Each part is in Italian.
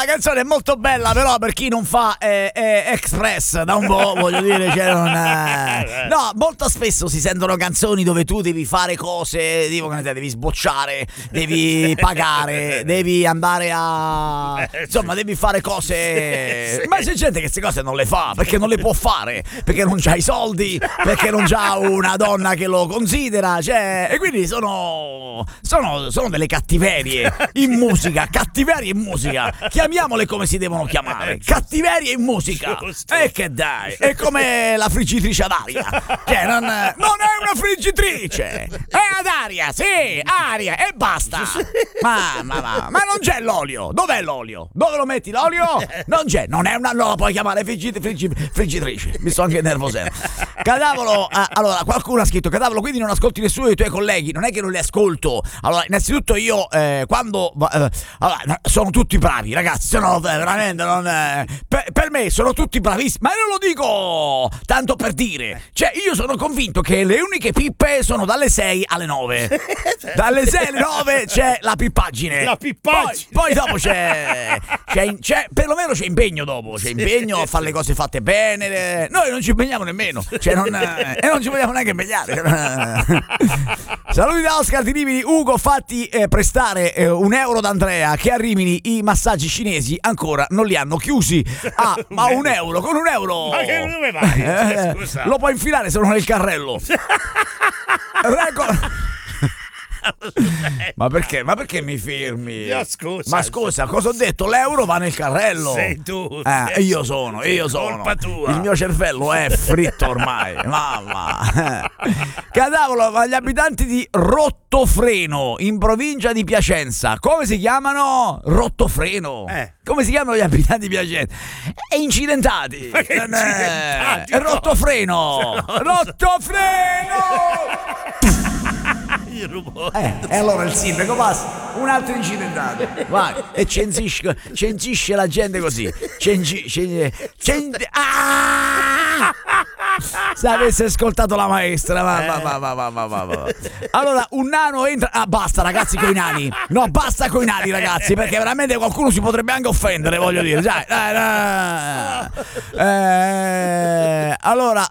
la canzone è molto bella, però per chi non fa Express da un po', voglio dire, cioè no, molto spesso si sentono canzoni dove tu devi fare cose, tipo che devi sbocciare, devi pagare, devi andare a insomma, devi fare cose. Ma c'è gente che queste cose non le fa perché non le può fare, perché non c'ha i soldi, perché non c'ha una donna che lo considera, cioè, e quindi sono delle cattiverie in musica, cattiverie in musica, chiamiamole come si devono chiamare, cattiverie in musica. E che dai, è come la friggitrice ad aria, cioè non è una friggitrice, è ad aria, sì, aria e basta. Ma non c'è l'olio, dov'è l'olio? Dove lo metti l'olio? Non c'è, non la puoi chiamare friggitrice, mi sto anche nervosendo. Cadavolo, allora qualcuno ha scritto: Cadavolo, quindi non ascolti nessuno dei tuoi colleghi? Non è che non li ascolto. Allora, innanzitutto io quando allora, sono tutti bravi, ragazzi, sono veramente per me sono tutti bravissimi, ma non lo dico tanto per dire. Cioè, io sono convinto che le uniche pippe sono dalle 6 alle 9. Dalle 6 alle 9 c'è la pippaggine. Poi dopo c'è perlomeno c'è impegno dopo, c'è impegno a fare le cose fatte bene. Noi non ci impegniamo nemmeno, cioè non ci vogliamo neanche impegnare. Saluti da Oscar di Rimini. Ugo, fatti prestare €1 da Andrea, che a Rimini i massaggi cinesi ancora non li hanno chiusi. Ma €1, con €1 ma che dove vai? Scusa. Lo puoi infilare se non è il carrello. Ma perché mi firmi? Scusa. Ma scusa, cosa ho detto? L'euro va nel carrello. Sei tu. Io sono. Colpa tua. Il mio cervello è fritto ormai. Mamma. Cadavolo, ma gli abitanti di Rottofreno, in provincia di Piacenza, come si chiamano? Rottofreno. Come si chiamano gli abitanti di Piacenza? E incidentati. Ma che incidentati? Rottofreno. E allora il sindaco passa, un altro incidentato, vai, e censisce la gente così. Se avesse ascoltato la maestra, ma. Allora un nano entra. Basta ragazzi coi nani. No, basta coi nani ragazzi, perché veramente qualcuno si potrebbe anche offendere, voglio dire. Dai. Allora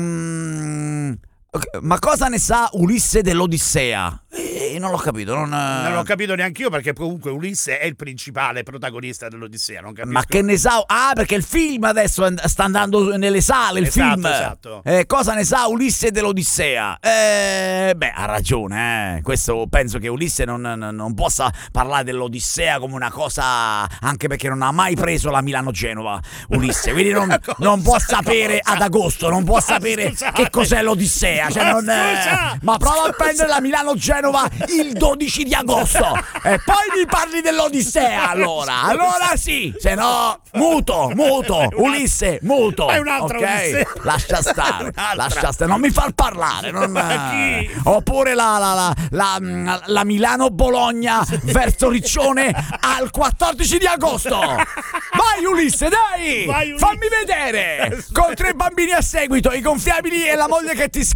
ma cosa ne sa Ulisse dell'Odissea? Non l'ho capito. Non l'ho capito neanche io, perché comunque Ulisse è il principale protagonista dell'Odissea. Non capisco. Ma che ne sa? Perché il film adesso sta andando nelle sale. Il film. Esatto. Cosa ne sa Ulisse dell'Odissea? Ha ragione. Questo penso che Ulisse non possa parlare dell'Odissea come una cosa, anche perché non ha mai preso la Milano-Genova. Ulisse, quindi non può sapere ad agosto, non può sapere che cos'è l'Odissea. Cioè ma prova a prendere la Milano-Genova il 12 di agosto e poi mi parli dell'Odissea. Allora sì, se no muto, Ulisse, muto. È un'altra Ulisse. Lascia stare, non mi far parlare. Oppure la Milano-Bologna verso Riccione al 14 di agosto. Vai Ulisse, dai, fammi vedere, con 3 bambini a seguito, i gonfiabili e la moglie che ti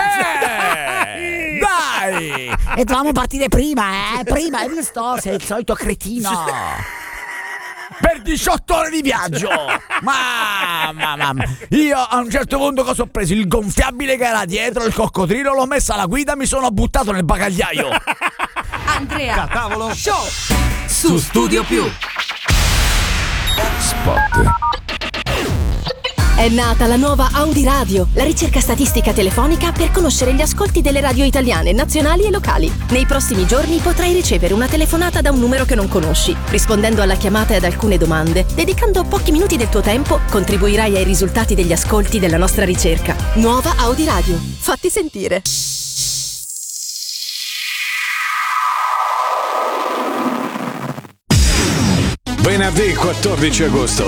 dai! E dovevamo partire prima, hai visto? Sei il solito cretino. Per 18 ore di viaggio. Mamma. Io a un certo punto cosa ho preso? Il gonfiabile che era dietro, il coccodrillo, l'ho messo alla guida, mi sono buttato nel bagagliaio. Andrea Cadavolo Show su Studio Più. Spot. È nata la nuova Audi Radio, la ricerca statistica telefonica per conoscere gli ascolti delle radio italiane, nazionali e locali. Nei prossimi giorni potrai ricevere una telefonata da un numero che non conosci. Rispondendo alla chiamata e ad alcune domande, dedicando pochi minuti del tuo tempo, contribuirai ai risultati degli ascolti della nostra ricerca. Nuova Audi Radio. Fatti sentire. Venerdì 14 agosto,